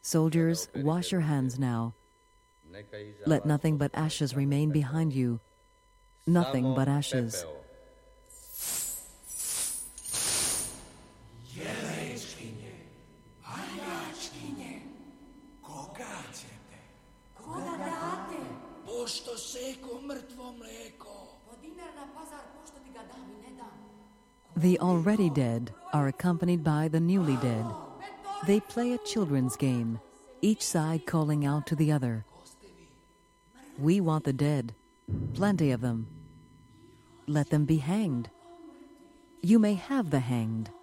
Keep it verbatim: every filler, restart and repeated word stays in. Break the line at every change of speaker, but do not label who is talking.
Soldiers, wash your hands now. Let nothing but ashes remain behind you. Nothing but ashes.
Pošto seko mrtvo mleko.
The already dead are accompanied by the newly dead. They play a children's game, each side calling out to the other. We want the dead, plenty of them. Let them be hanged. You may have the hanged.